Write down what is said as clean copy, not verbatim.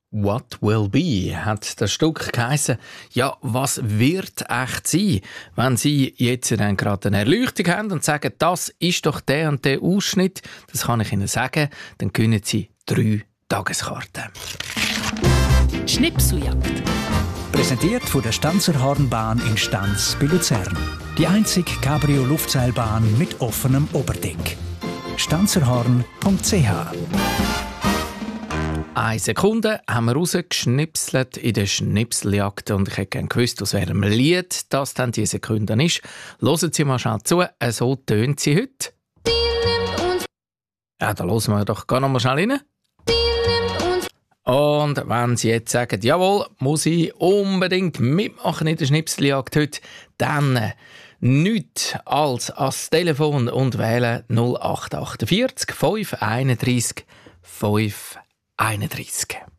«What will be» hat das Stück geheissen. Ja, was wird echt sein? Wenn Sie jetzt dann gerade eine Erleuchtung haben und sagen, das ist doch der und der Ausschnitt, das kann ich Ihnen sagen, dann gewinnen Sie 3 Tageskarten. Schnipseljagd. Präsentiert von der Stanzerhornbahn in Stanz bei Luzern. Die einzige Cabrio-Luftseilbahn mit offenem Oberdeck. stanzerhorn.ch 1 Sekunde haben wir rausgeschnipselt in der Schnipseljagd und ich hätte gerne gewusst, aus welchem Lied das dann diese Sekunde ist. Hören Sie mal schnell zu, so tönt sie heute. Ja, da hören wir doch gar noch mal schnell rein. Und wenn Sie jetzt sagen, jawohl, muss ich unbedingt mitmachen in der Schnipseljagd heute, dann nichts als ans Telefon und wählen 0848 531 531.